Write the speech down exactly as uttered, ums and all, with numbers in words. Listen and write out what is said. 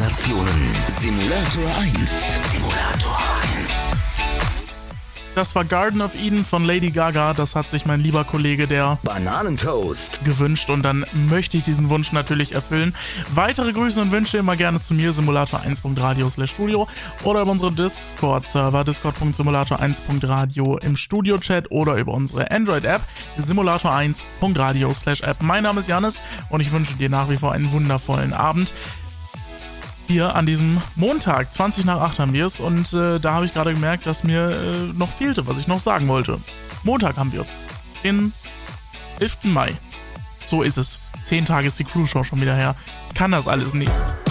Simulationen. Simulator eins. Simulator eins. Das war Garden of Eden von Lady Gaga. Das hat sich mein lieber Kollege, der Bananentoast, gewünscht. Und dann möchte ich diesen Wunsch natürlich erfüllen. Weitere Grüße und Wünsche immer gerne zu mir, simulator eins punkt radio slash studio oder über unsere Discord-Server, discord punkt simulator eins punkt radio im Studio-Chat oder über unsere Android-App, simulator eins punkt radio slash app. Mein Name ist Jannis und ich wünsche dir nach wie vor einen wundervollen Abend. Hier an diesem Montag, zwanzig nach acht haben wir es und äh, da habe ich gerade gemerkt, dass mir äh, noch fehlte, was ich noch sagen wollte. Montag haben wir, den elften Mai. So ist es. Zehn Tage ist die Cruise Show schon wieder her. Kann das alles nicht.